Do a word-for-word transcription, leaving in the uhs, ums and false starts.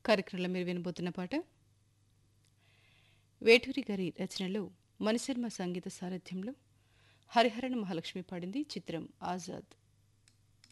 కార్యక్రమంలో మీరు వినబోతున్న పాట వేటూరి గారి రచనలో మణిశర్మ సంగీత సారథ్యంలో హరిహరన్ మహాలక్ష్మి పాడింది. చిత్రం ఆజాద్.